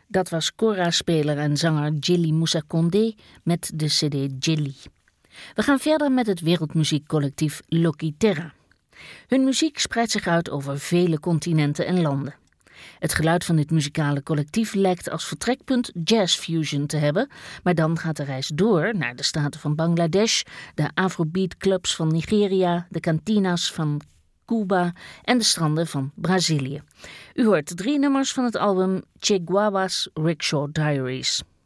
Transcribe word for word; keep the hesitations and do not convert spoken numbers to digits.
Dat was kora-speler en zanger Djily Moussa Condé met de cd Djily. We gaan verder met het wereldmuziekcollectief Loki Terra. Hun muziek spreidt zich uit over vele continenten en landen. Het geluid van dit muzikale collectief lijkt als vertrekpunt jazzfusion te hebben, maar dan gaat de reis door naar de staten van Bangladesh, de Afrobeat clubs van Nigeria, de cantinas van Cuba en de stranden van Brazilië. U hoort drie nummers van het album Che Guagua's Rickshaw Diaries.